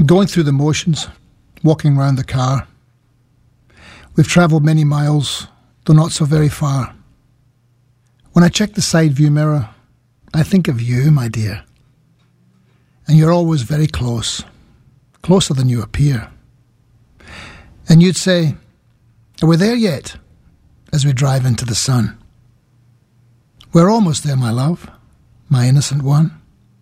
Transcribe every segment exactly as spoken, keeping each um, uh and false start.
Going through the motions, walking round the car. We've travelled many miles, though not so very far. When I check the side view mirror, I think of you, my dear. And you're always very close, closer than you appear. And you'd say, are we there yet? As we drive into the sun. We're almost there, my love, my innocent one.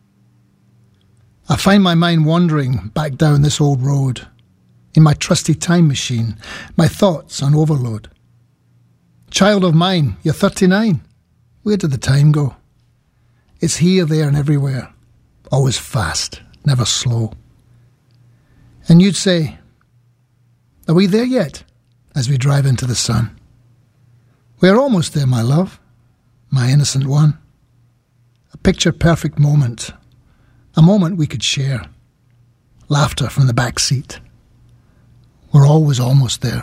I find my mind wandering back down this old road, in my trusty time machine, my thoughts on overload. Child of mine, you're thirty-nine. Where did the time go? It's here, there, and everywhere, always fast, never slow. And you'd say, are we there yet? As we drive into the sun. We're almost there, my love, my innocent one. A picture-perfect moment, a moment we could share. Laughter from the back seat. We're always almost there.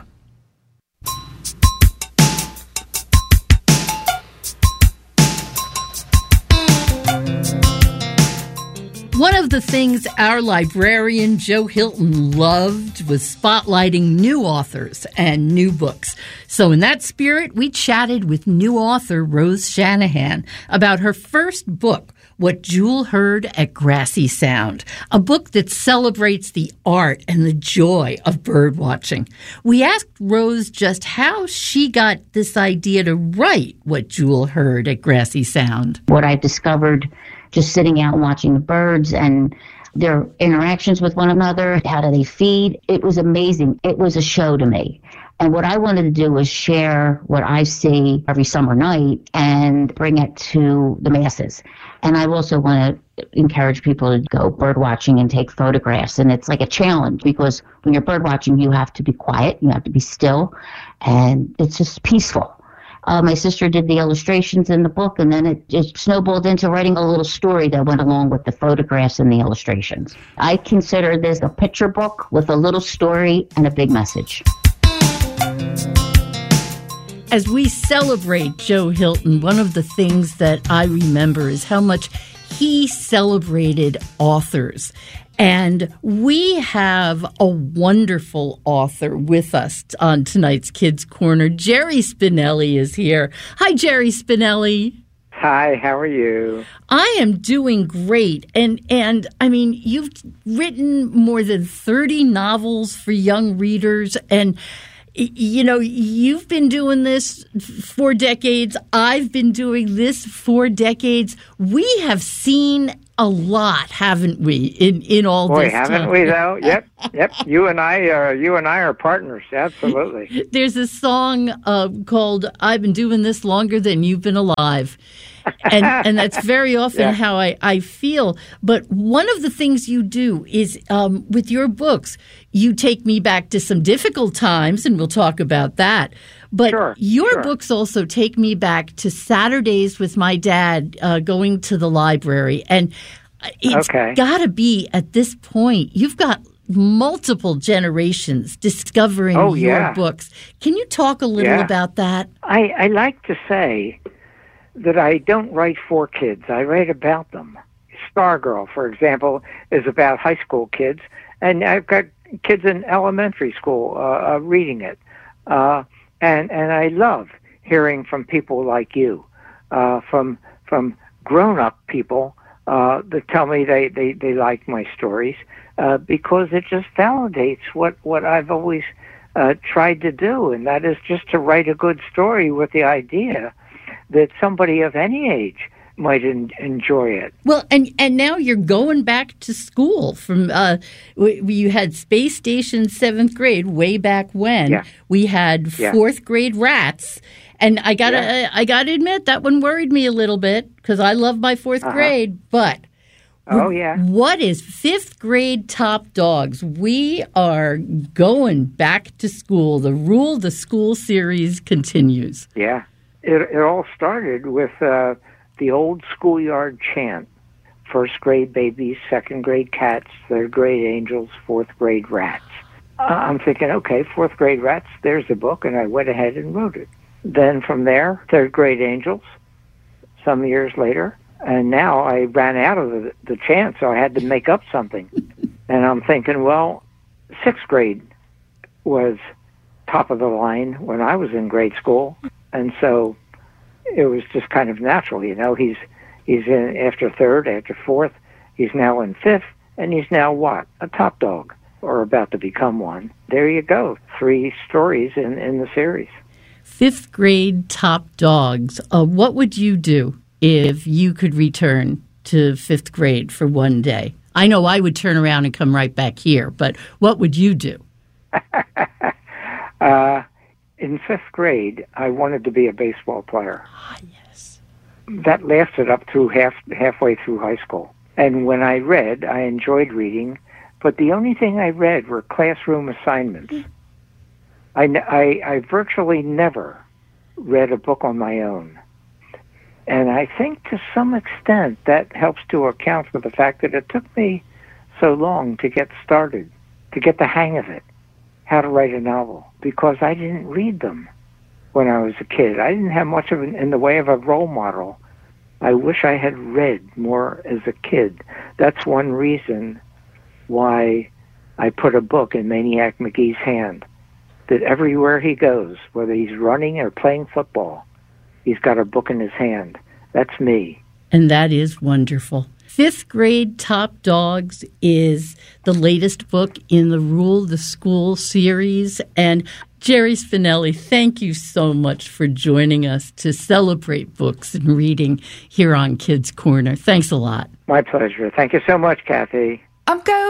One of the things our librarian, Joe Hilton, loved was spotlighting new authors and new books. So in that spirit, we chatted with new author Rose Shanahan about her first book, What Jewel Heard at Grassy Sound, a book that celebrates the art and the joy of bird watching. We asked Rose just how she got this idea to write What Jewel Heard at Grassy Sound. What I discovered just sitting out and watching the birds and their interactions with one another, how do they feed? It was amazing. It was a show to me. And what I wanted to do was share what I see every summer night and bring it to the masses. And I also want to encourage people to go bird watching and take photographs. And it's like a challenge because when you're bird watching, you have to be quiet, you have to be still, and it's just peaceful. Uh, my sister did the illustrations in the book, and then it, it snowballed into writing a little story that went along with the photographs and the illustrations. I consider this a picture book with a little story and a big message. As we celebrate Joe Hilton, one of the things that I remember is how much he celebrated authors. And we have a wonderful author with us on tonight's Kids Corner. Jerry Spinelli is here. Hi, Jerry Spinelli. Hi, how are you? I am doing great. And, and I mean, you've written more than thirty novels for young readers. And, you know, you've been doing this for decades. I've been doing this for decades. We have seen a lot, haven't we, in, in all Boy, this time? Boy, haven't we, though? Yep, yep. You and I are you and I are partners, absolutely. There's a song uh, called "I've Been Doing This Longer Than You've Been Alive," and and that's very often yeah. how I, I feel. But one of the things you do is um, with your books, you take me back to some difficult times, and we'll talk about that. But sure, your sure. books also take me back to Saturdays with my dad uh, going to the library. And it's okay. got to be at this point, you've got multiple generations discovering oh, your yeah. books. Can you talk a little yeah. about that? I, I like to say that I don't write for kids. I write about them. Stargirl, for example, is about high school kids. And I've got kids in elementary school uh, uh, reading it. Uh And and I love hearing from people like you, uh, from from grown-up people uh, that tell me they, they, they like my stories, uh, because it just validates what, what I've always uh, tried to do, and that is just to write a good story with the idea that somebody of any age might en- enjoy it. Well, and and now you're going back to school from, uh, w- you had Space Station seventh grade way back when. Yeah. We had Yeah. fourth grade Rats. And I gotta, Yeah. I, I gotta admit, that one worried me a little bit because I love my fourth Uh-huh. grade. But Oh, yeah. what is fifth grade Top Dogs? We are going back to school. The Rule the School series continues. Yeah. It, it all started with uh, the old schoolyard chant. First grade babies, second grade cats, third grade angels, fourth grade rats. Uh, I'm thinking, okay, fourth grade rats, there's the book, and I went ahead and wrote it. Then from there, third grade angels, some years later, and now I ran out of the, the chant, so I had to make up something. And I'm thinking, well, sixth grade was top of the line when I was in grade school. And so it was just kind of natural, you know. He's he's in after third, after fourth. He's now in fifth, and he's now what? A top dog, or about to become one. There you go. Three stories in, in the series. Fifth grade top dogs. Uh, what would you do if you could return to fifth grade for one day? I know I would turn around and come right back here, but what would you do? uh, in fifth grade, I wanted to be a baseball player. Ah, yes. That lasted up through half halfway through high school. And when I read, I enjoyed reading, but the only thing I read were classroom assignments. I, I, I virtually never read a book on my own. And I think to some extent that helps to account for the fact that it took me so long to get started, to get the hang of it, how to write a novel, because I didn't read them when I was a kid. I didn't have much of an, in the way of a role model. I wish I had read more as a kid. That's one reason why I put a book in Maniac McGee's hand, that everywhere he goes, whether he's running or playing football, he's got a book in his hand. That's me. And that is wonderful. Fifth Grade Top Dogs is the latest book in the Rule the School series. And Jerry Spinelli, thank you so much for joining us to celebrate books and reading here on Kids Corner. Thanks a lot. My pleasure. Thank you so much, Kathy. I'm going